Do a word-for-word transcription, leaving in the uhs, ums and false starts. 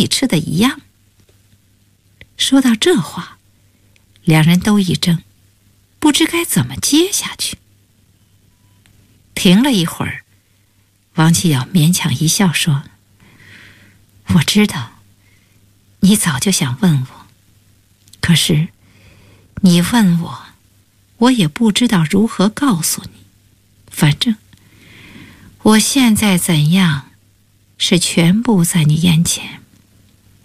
里吃的一样。说到这话，两人都一怔，不知该怎么接下去。停了一会儿，王启尧勉强一笑说：“我知道，你早就想问我，可是你问我，我也不知道如何告诉你。反正我现在怎样，是全部在你眼前。